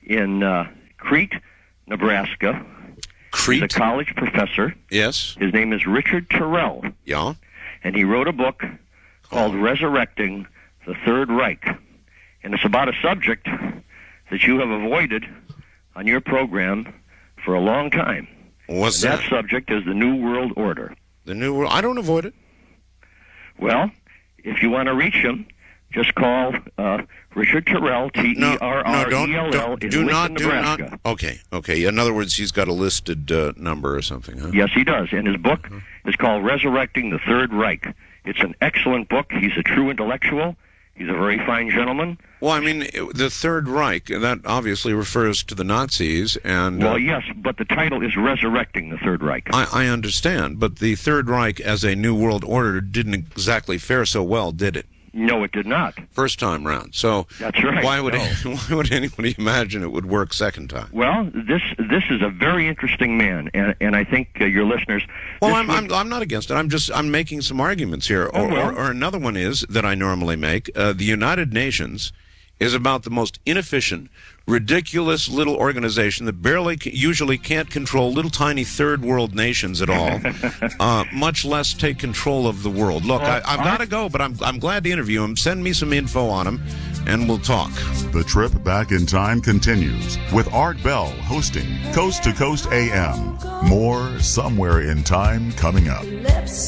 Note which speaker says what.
Speaker 1: in Crete, Nebraska.
Speaker 2: Crete?
Speaker 1: He's a college professor.
Speaker 2: Yes.
Speaker 1: His name is Richard Terrell.
Speaker 2: Yeah.
Speaker 1: And he wrote a book called Resurrecting the Third Reich. And it's about a subject that you have avoided on your program for a long time.
Speaker 2: What's
Speaker 1: and
Speaker 2: that?
Speaker 1: That subject is the New World Order.
Speaker 2: The New World? I don't avoid it.
Speaker 1: Well, if you want to reach him, just call Richard Terrell, T-E-R-R-E-L-L, in Lincoln, Nebraska.
Speaker 2: Okay. In other words, he's got a listed number or something, huh?
Speaker 1: Yes, he does. And his book is called Resurrecting the Third Reich. It's an excellent book. He's a true intellectual. He's a very fine gentleman.
Speaker 2: Well, I mean, the Third Reich, that obviously refers to the Nazis, and...
Speaker 1: Well, yes, but the title is Resurrecting the Third Reich.
Speaker 2: I understand, but the Third Reich as a New World Order didn't exactly fare so well, did it?
Speaker 1: No, it did not.
Speaker 2: First time round. So
Speaker 1: that's right.
Speaker 2: Why would anybody imagine it would work second time?
Speaker 1: Well, this is a very interesting man, and I think your listeners.
Speaker 2: Well, I'm not against it. I'm making some arguments here. Or another one is that I normally make. The United Nations is about the most inefficient, ridiculous little organization that usually can't control little tiny third world nations at all, much less take control of the world. Look, I've got to go, but I'm glad to interview him. Send me some info on him, and we'll talk.
Speaker 3: The trip back in time continues with Art Bell hosting Coast to Coast AM. More Somewhere in Time coming up.